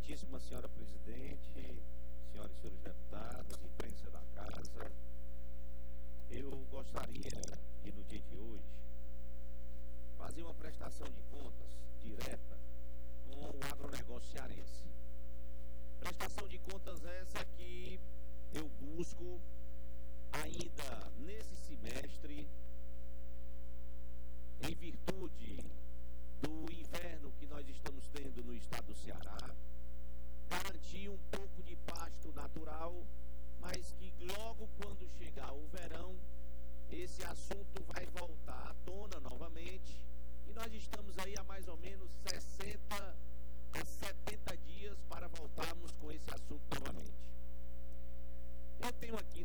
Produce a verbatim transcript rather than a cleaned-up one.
Excelentíssima senhora presidente, senhoras e senhores deputados, imprensa da casa, eu gostaria de, no dia de hoje, fazer uma prestação de contas direta com o agronegócio cearense. Prestação de contas essa que eu busco ainda nesse semestre, em virtude do inverno que nós estamos tendo no estado do Ceará, garantir um pouco de pasto natural, mas que logo quando chegar o verão, esse assunto vai voltar à tona novamente, e nós estamos aí há mais ou menos sessenta a setenta dias para voltarmos com esse assunto novamente. Eu tenho aqui